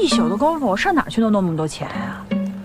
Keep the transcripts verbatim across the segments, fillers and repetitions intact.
宿的功夫，我上哪去弄那么多钱呀？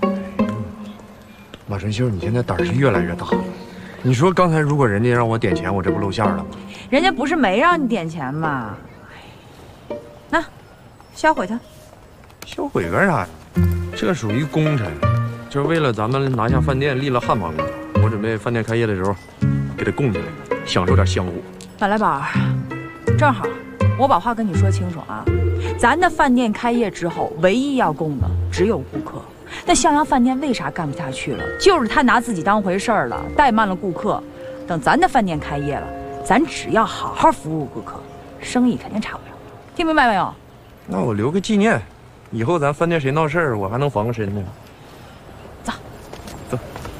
马春秀，你现在胆儿是越来越大了。你说刚才如果人家让我点钱，我这不露馅了吗？ 人家不是没让你点钱吗？那，销毁它。 销毁干啥呀？这属于工程，就是为了咱们拿下饭店立了汗马功劳。我准备饭店开业的时候，给它供起来，享受点香火。 马来宝，正好，我把话跟你说清楚啊。咱的饭店开业之后，唯一要供的只有顾客。那向阳饭店为啥干不下去了？就是他拿自己当回事儿了，怠慢了顾客。等咱的饭店开业了，咱只要好好服务顾客，生意肯定差不了。听明白没有？ 那我留个纪念，以后咱饭店谁闹事儿，我还能防个身呢。 走， 走。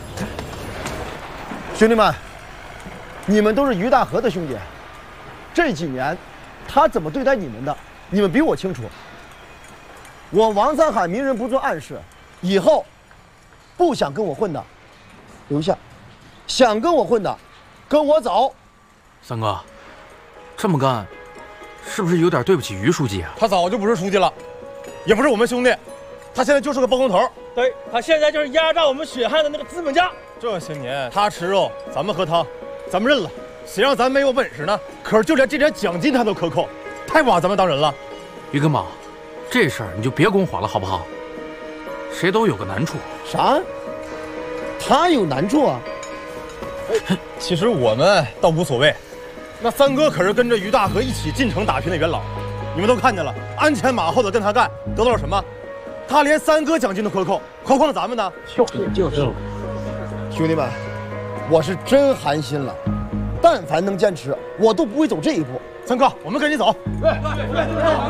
兄弟们，你们都是于大河的兄弟，这几年他怎么对待你们的，你们比我清楚。我王三海明人不做暗事，以后不想跟我混的留下，想跟我混的跟我走。 三哥，这么干是不是有点对不起于书记啊？ 他早就不是书记了，也不是我们兄弟，他现在就是个包工头。 对，他现在就是压榨我们血汗的那个资本家。 这些年他吃肉，咱们喝汤，咱们认了。谁让咱没有本事呢？可是就连这点奖金他都克扣，太不把咱们当人了。 于根宝，这事儿你就别拱火了，好不好？谁都有个难处。 啥？他有难处啊？ 其实我们倒无所谓。那三哥可是跟着于大河一起进城打拼的元老，你们都看见了，鞍前马后的跟他干，得到了什么？他连三哥奖金都克扣，何况咱们呢？ 就是就是。兄弟们，我是真寒心了。但凡能坚持，我都不会走这一步。 三哥，我们跟你走。对对对。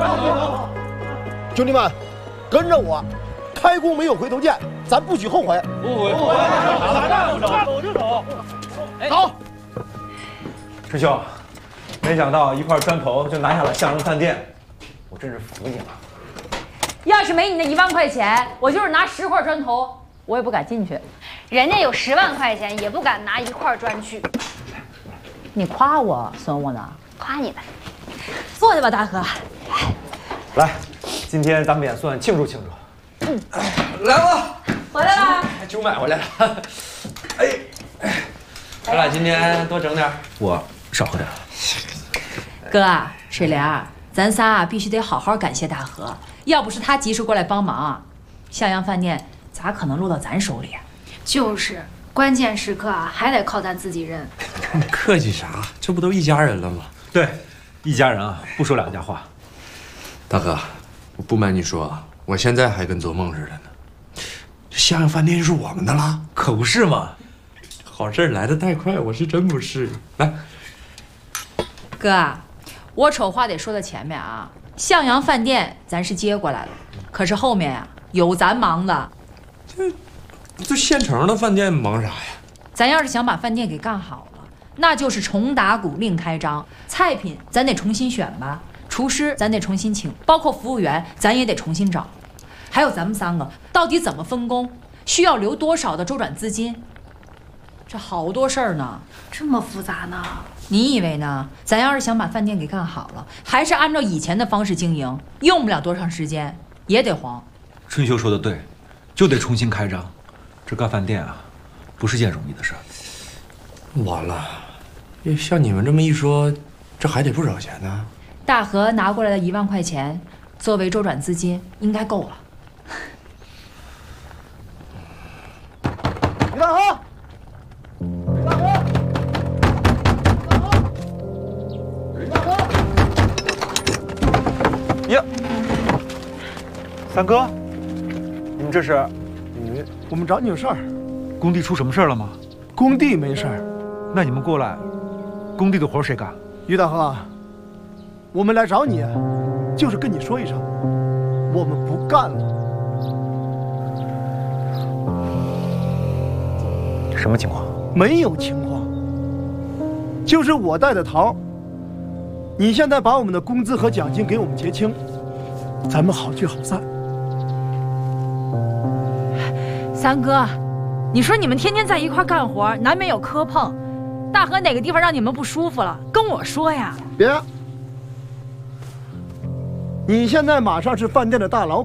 兄弟们，跟着我，开工没有回头箭，咱不许后悔。 不悔不悔，走就走。 走。 师兄，没想到一块砖头就拿下了向阳饭店，我真是服你了。 要是没你那一万块钱，我就是拿十块砖头，我也不敢进去。 人家有十万块钱，也不敢拿一块砖去。 你夸我损我呢？ 夸你呢。 坐下吧，大河。 来，今天咱们也算庆祝庆祝。 嗯， 来吧， 回来了。 酒买回来了。哎，咱俩今天多整点， 我少喝点。 哥，水莲，咱仨啊必须得好好感谢大河，要不是他及时过来帮忙啊，向阳饭店咋可能落到咱手里啊？ 就是，关键时刻啊还得靠咱自己人。 你客气啥？这不都一家人了吗？ 对，一家人啊，不说两家话。 大哥，我不瞒你说，我现在还跟做梦似的呢。这向阳饭店是我们的了， 可不是嘛。 好事来得太快，我是真不适应。来， 哥，我丑话得说到前面啊，向阳饭店咱是接过来了，可是后面呀、啊、有咱忙的。 这这现成的饭店忙啥呀？ 咱要是想把饭店给干好了，那就是重打鼓另开张，菜品咱得重新选吧，厨师咱得重新请，包括服务员咱也得重新找，还有咱们三个到底怎么分工，需要留多少的周转资金，这好多事儿呢。 这么复杂呢？ 你以为呢？咱要是想把饭店给干好了，还是按照以前的方式经营，用不了多长时间，也得黄。 春秋说的对，就得重新开张。这干饭店啊，不是件容易的事儿。 完了，像你们这么一说，这还得不少钱呢。 大河拿过来的一万块钱，作为周转资金，应该够了。 于大河，于大河，于大河， 呀，三哥，你们这是？ 嗯，我们找你有事儿。 工地出什么事儿了吗？ 工地没事儿。 那你们过来，工地的活谁干？ 于大河，我们来找你，就是跟你说一声，我们不干了。 什么情况？ 没有情况，就是我带的头。你现在把我们的工资和奖金给我们结清，咱们好聚好散。 三哥，你说你们天天在一块干活，难免有磕碰。大河哪个地方让你们不舒服了，跟我说呀。 别，你现在马上是饭店的大老板。